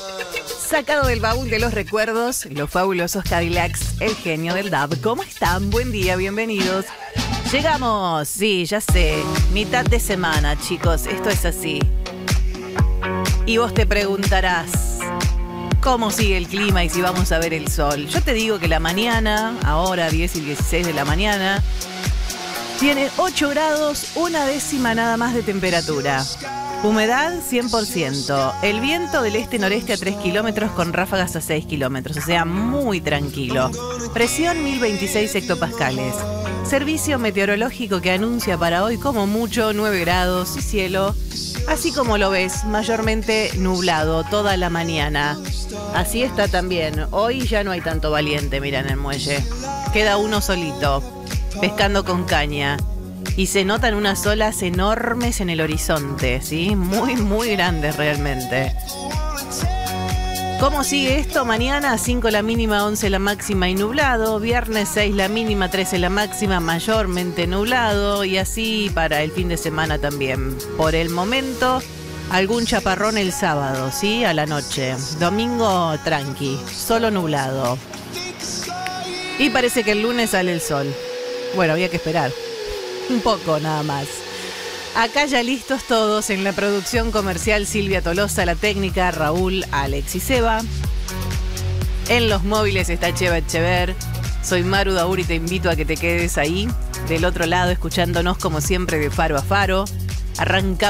Sacado del baúl de los recuerdos, los fabulosos Cadillacs, el genio del DAB. ¿Cómo están? Buen día, bienvenidos. Llegamos, sí, ya sé, mitad de semana, chicos, esto es así. Y vos te preguntarás, ¿cómo sigue el clima y si vamos a ver el sol? Yo te digo que la mañana, ahora 10 y 16 de la mañana, tiene 8 grados, una décima nada más de temperatura. Humedad 100%. El viento del este-noreste a 3 kilómetros con ráfagas a 6 kilómetros. O sea, muy tranquilo. Presión 1026 hectopascales. Servicio meteorológico que anuncia para hoy como mucho 9 grados y cielo, así como lo ves, mayormente nublado toda la mañana. Así está también. Hoy ya no hay tanto valiente, mira, en el muelle. Queda uno solito, pescando con caña. Y se notan unas olas enormes en el horizonte, ¿sí? Muy, muy grandes realmente. ¿Cómo sigue esto? Mañana 5 la mínima, 11 la máxima y nublado. Viernes 6 la mínima, 13 la máxima, mayormente nublado. Y así para el fin de semana también. Por el momento, algún chaparrón el sábado, ¿sí? A la noche. Domingo tranqui, solo nublado. Y parece que el lunes sale el sol. Bueno, había que esperar. Un poco nada más. Acá ya listos todos en la producción comercial, Silvia Tolosa, la técnica, Raúl, Alex y Seba. En los móviles está Cheva Echever. Soy Maru Daur y te invito a que te quedes ahí, del otro lado, escuchándonos como siempre de faro a faro. Arrancamos.